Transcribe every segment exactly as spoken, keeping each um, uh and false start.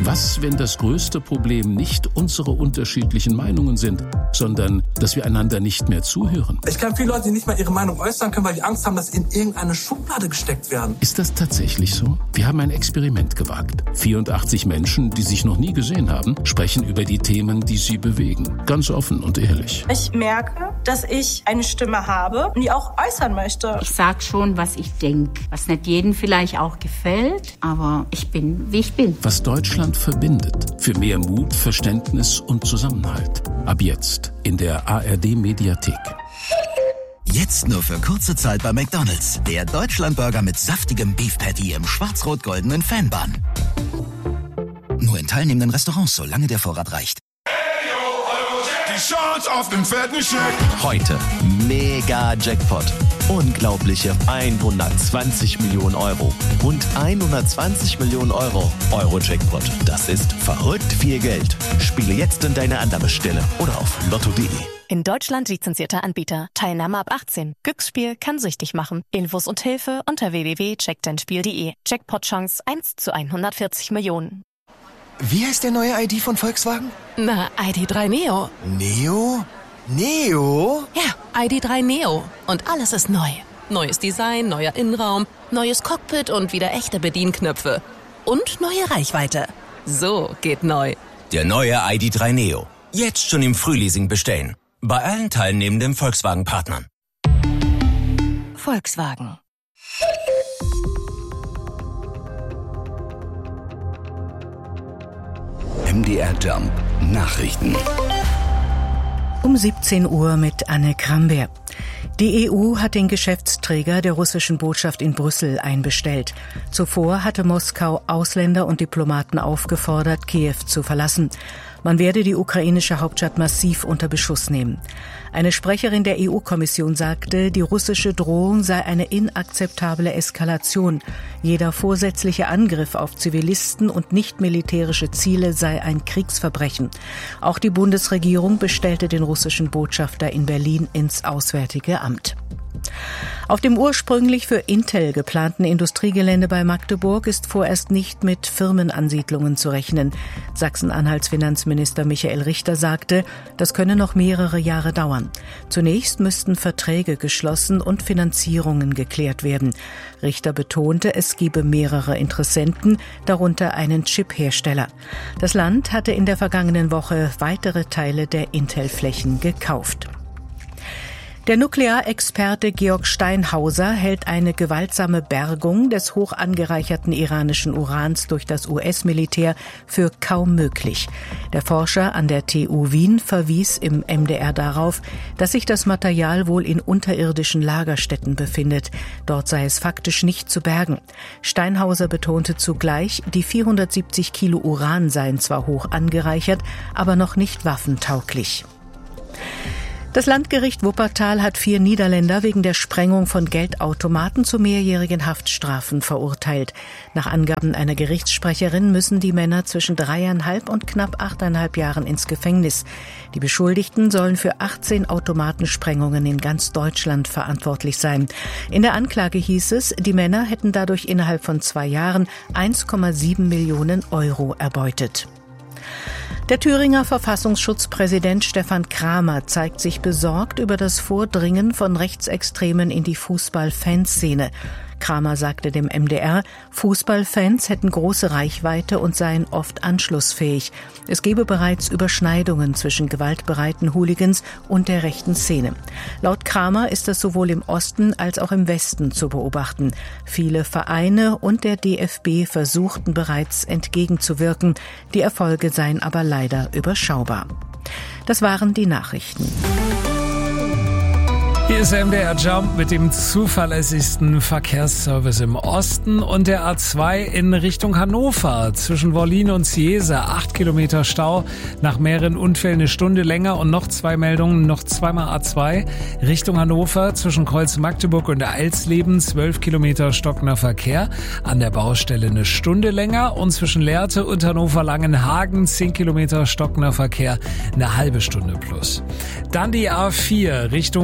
Was, wenn das größte Problem nicht unsere unterschiedlichen Meinungen sind, sondern dass wir einander nicht mehr zuhören? Ich kenne viele Leute, die nicht mal ihre Meinung äußern können, weil die Angst haben, dass sie in irgendeine Schublade gesteckt werden. Ist das tatsächlich so? Wir haben ein Experiment gewagt. vierundachtzig Menschen, die sich noch nie gesehen haben, sprechen über die Themen, die sie bewegen. Ganz offen und ehrlich. Ich merke, dass ich eine Stimme habe und die auch äußern möchte. Ich sag schon, was ich denke, was nicht jedem vielleicht auch gefällt, aber ich bin, wie ich bin. Was Deutschland verbindet. Für mehr Mut, Verständnis und Zusammenhalt. Ab jetzt in der A R D-Mediathek. Jetzt nur für kurze Zeit bei McDonald's. Der Deutschlandburger mit saftigem Beef Patty im schwarz-rot-goldenen Fanbun. Nur in teilnehmenden Restaurants, solange der Vorrat reicht. Die Chance auf den fetten Scheck. Heute mega Jackpot. Unglaubliche hundertzwanzig Millionen Euro. Rund hundertzwanzig Millionen Euro. Euro-Jackpot. Das ist verrückt viel Geld. Spiele jetzt in deine Annahmestelle oder auf lotto punkt de. In Deutschland lizenzierter Anbieter. Teilnahme ab achtzehn. Glücksspiel kann süchtig machen. Infos und Hilfe unter w w w punkt check dein spiel punkt de. Jackpot-Chance eins zu hundertvierzig Millionen. Wie heißt der neue I D von Volkswagen? Na, I D drei Neo. Neo? Neo? Ja, I D drei Neo. Und alles ist neu. Neues Design, neuer Innenraum, neues Cockpit und wieder echte Bedienknöpfe. Und neue Reichweite. So geht neu. Der neue I D drei Neo. Jetzt schon im Frühleasing bestellen. Bei allen teilnehmenden Volkswagen-Partnern. Volkswagen. M D R Jump Nachrichten. Um siebzehn Uhr mit Anne Kramberg. Die E U hat den Geschäftsträger der russischen Botschaft in Brüssel einbestellt. Zuvor hatte Moskau Ausländer und Diplomaten aufgefordert, Kiew zu verlassen. Man werde die ukrainische Hauptstadt massiv unter Beschuss nehmen. Eine Sprecherin der E U-Kommission sagte, die russische Drohung sei eine inakzeptable Eskalation. Jeder vorsätzliche Angriff auf Zivilisten und nicht militärische Ziele sei ein Kriegsverbrechen. Auch die Bundesregierung bestellte den russischen Botschafter in Berlin ins Auswärtige Amt. Auf dem ursprünglich für Intel geplanten Industriegelände bei Magdeburg ist vorerst nicht mit Firmenansiedlungen zu rechnen. Sachsen-Anhalts Finanzminister Michael Richter sagte, das könne noch mehrere Jahre dauern. Zunächst müssten Verträge geschlossen und Finanzierungen geklärt werden. Richter betonte, es gebe mehrere Interessenten, darunter einen Chiphersteller. Das Land hatte in der vergangenen Woche weitere Teile der Intel-Flächen gekauft. Der Nuklearexperte Georg Steinhauser hält eine gewaltsame Bergung des hoch angereicherten iranischen Urans durch das U S-Militär für kaum möglich. Der Forscher an der T U Wien verwies im M D R darauf, dass sich das Material wohl in unterirdischen Lagerstätten befindet. Dort sei es faktisch nicht zu bergen. Steinhauser betonte zugleich, die vierhundertsiebzig Kilo Uran seien zwar hoch angereichert, aber noch nicht waffentauglich. Das Landgericht Wuppertal hat vier Niederländer wegen der Sprengung von Geldautomaten zu mehrjährigen Haftstrafen verurteilt. Nach Angaben einer Gerichtssprecherin müssen die Männer zwischen dreieinhalb und knapp achteinhalb Jahren ins Gefängnis. Die Beschuldigten sollen für achtzehn Automatensprengungen in ganz Deutschland verantwortlich sein. In der Anklage hieß es, die Männer hätten dadurch innerhalb von zwei Jahren eins Komma sieben Millionen Euro erbeutet. Der Thüringer Verfassungsschutzpräsident Stefan Kramer zeigt sich besorgt über das Vordringen von Rechtsextremen in die Fußball-Fanszene. Kramer sagte dem M D R, Fußballfans hätten große Reichweite und seien oft anschlussfähig. Es gebe bereits Überschneidungen zwischen gewaltbereiten Hooligans und der rechten Szene. Laut Kramer ist das sowohl im Osten als auch im Westen zu beobachten. Viele Vereine und der D F B versuchten bereits entgegenzuwirken. Die Erfolge seien aber leider überschaubar. Das waren die Nachrichten. Hier ist M D R Jump mit dem zuverlässigsten Verkehrsservice im Osten und der A zwei in Richtung Hannover. Zwischen Wollin und Ciesa acht Kilometer Stau, nach mehreren Unfällen eine Stunde länger und noch zwei Meldungen, noch zweimal A zwei. Richtung Hannover zwischen Kreuz-Magdeburg und Eilsleben zwölf Kilometer stockender Verkehr, an der Baustelle eine Stunde länger und zwischen Lehrte und Hannover-Langenhagen zehn Kilometer stockender Verkehr, eine halbe Stunde plus. Dann die A vier Richtung Frankfurt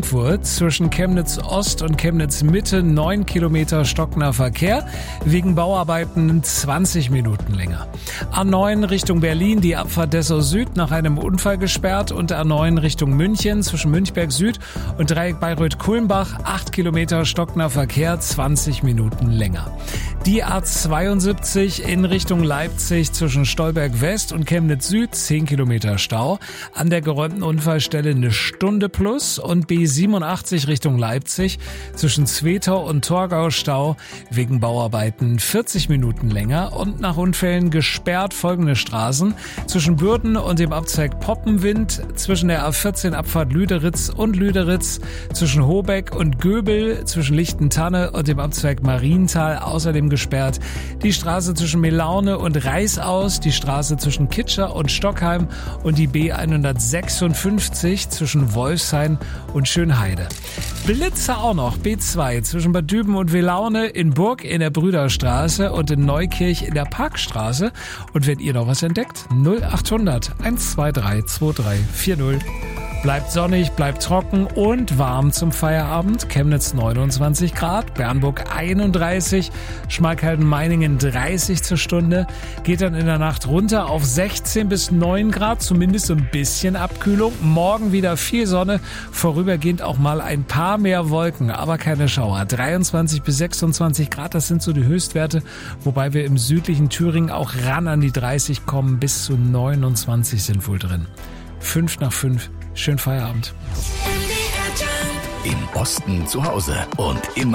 Frankfurt zwischen Chemnitz Ost und Chemnitz Mitte neun Kilometer stockender Verkehr, wegen Bauarbeiten zwanzig Minuten länger. A neun Richtung Berlin, die Abfahrt Dessau Süd nach einem Unfall gesperrt und A neun Richtung München zwischen Münchberg Süd und Dreieck Bayreuth-Kulmbach acht Kilometer stockender Verkehr, zwanzig Minuten länger. Die A zweiundsiebzig in Richtung Leipzig zwischen Stolberg West und Chemnitz Süd zehn Kilometer Stau, an der geräumten Unfallstelle eine Stunde plus, und B siebenundachtzig Richtung Leipzig zwischen Zwetau und Torgau Stau, wegen Bauarbeiten vierzig Minuten länger, und nach Unfällen gesperrt folgende Straßen: zwischen Bürden und dem Abzweig Poppenwind, zwischen der A vierzehn Abfahrt Lüderitz und Lüderitz, zwischen Hobeck und Göbel, zwischen Lichtentanne und dem Abzweig Marienthal außerdem gesperrt, die Straße zwischen Melaune und Reißaus, die Straße zwischen Kitscher und Stockheim und die B hundertsechsundfünfzig zwischen Wolfshain und Schönheide. Blitzer auch noch, B zwei zwischen Bad Düben und Welaune, in Burg in der Brüderstraße und in Neukirch in der Parkstraße. Und wenn ihr noch was entdeckt, null achthundert eins zwei drei zwei drei vier null. Bleibt sonnig, bleibt trocken und warm zum Feierabend. Chemnitz neunundzwanzig Grad, Bernburg einunddreißig, Schmalkalden-Meiningen dreißig zur Stunde. Geht dann in der Nacht runter auf sechzehn bis neun Grad, zumindest so ein bisschen Abkühlung. Morgen wieder viel Sonne, vorübergehend auch mal ein paar mehr Wolken, aber keine Schauer. dreiundzwanzig bis sechsundzwanzig Grad, das sind so die Höchstwerte, wobei wir im südlichen Thüringen auch ran an die dreißig kommen, bis zu neunundzwanzig sind wohl drin. Fünf nach fünf. Schönen Feierabend. Im Osten zu Hause und immer